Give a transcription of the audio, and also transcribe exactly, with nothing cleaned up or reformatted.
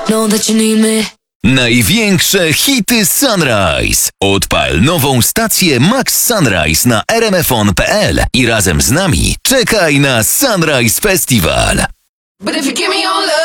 Know that you need me. Największe hity Sunrise. Odpal nową stację Max Sunrise na r m f on kropka p l i razem z nami czekaj na Sunrise Festival. But if you give me your love